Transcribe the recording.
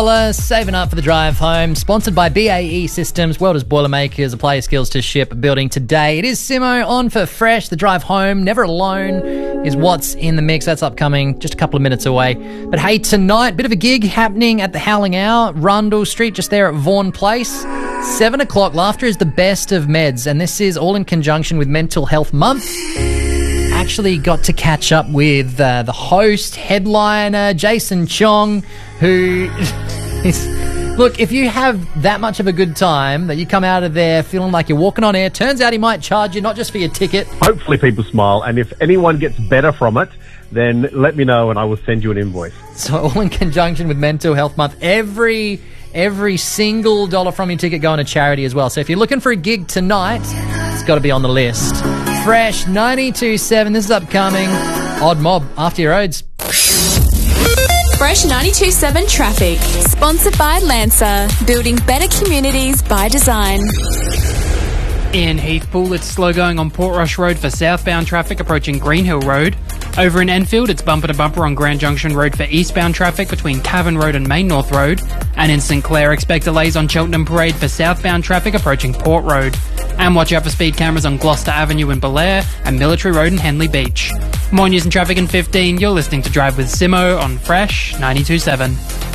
Saving up for the drive home, sponsored by BAE Systems, Welders, Boilermakers, apply your skills to ship building today. It is Simo on for Fresh. The drive home, never alone, is what's in the mix. That's upcoming, just a couple of minutes away. But hey, tonight, bit of a gig happening at the Howling Hour, Rundle Street, just there at Vaughan Place. 7 o'clock, Laughter is the best of meds, and this is all in conjunction with Mental Health Month. Actually got to catch up with the host, headliner, Jason Chong, who is... Look, if you have that much of a good time that you come out of there feeling like you're walking on air, turns out he might charge you not just for your ticket. Hopefully people smile, and if anyone gets better from it, then let me know and I will send you an invoice. So all in conjunction with Mental Health Month, every single dollar from your ticket going to charity as well. So if you're looking for a gig tonight, it's got to be on the list. Fresh 92.7, this is upcoming. Odd Mob, after your roads. Fresh 92.7 Traffic, sponsored by Lancer, building better communities by design. In Heathpool, it's slow going on Portrush Road for southbound traffic approaching Greenhill Road. Over in Enfield, it's bumper to bumper on Grand Junction Road for eastbound traffic between Cavan Road and Main North Road. And in St Clair, expect delays on Cheltenham Parade for southbound traffic approaching Port Road. And watch out for speed cameras on Gloucester Avenue in Belair and Military Road in Henley Beach. More news and traffic in 15, you're listening to Drive with Simo on Fresh 92.7.